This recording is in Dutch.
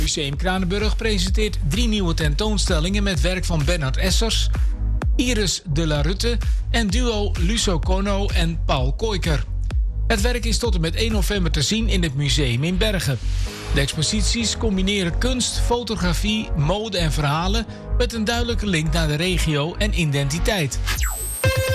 Museum Kranenburg presenteert 3 nieuwe tentoonstellingen met werk van Bernard Essers, Iris de la Rutte en duo Luso Corno en Paul Kooiker. Het werk is tot en met 1 november te zien in het museum in Bergen. De exposities combineren kunst, fotografie, mode en verhalen met een duidelijke link naar de regio en identiteit.